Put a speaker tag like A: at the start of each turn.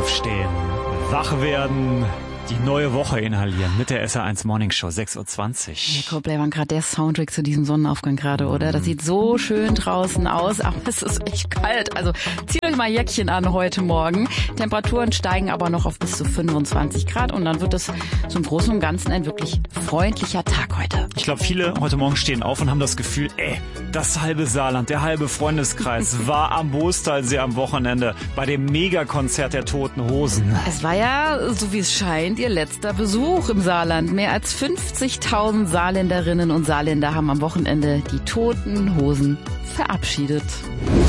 A: Aufstehen, wach werden, die neue Woche inhalieren mit der SR1 Morning Show, 6:20 Uhr.
B: Hier, Coldplay war gerade der Soundtrack zu diesem Sonnenaufgang gerade, oder? Das sieht so schön draußen aus, aber es ist echt kalt. Also zieht euch mal Jäckchen an heute Morgen. Temperaturen steigen aber noch auf bis zu 25 Grad und dann wird es zum Großen und Ganzen ein wirklich freundlicher Tag heute.
A: Ich glaube, viele heute Morgen stehen auf und haben das Gefühl, das halbe Saarland, der halbe Freundeskreis war am Boostalsee am Wochenende bei dem Megakonzert der Toten Hosen.
B: Es war ja, so wie es scheint, ihr letzter Besuch im Saarland. Mehr als 50.000 Saarländerinnen und Saarländer haben am Wochenende die Toten Hosen verabschiedet.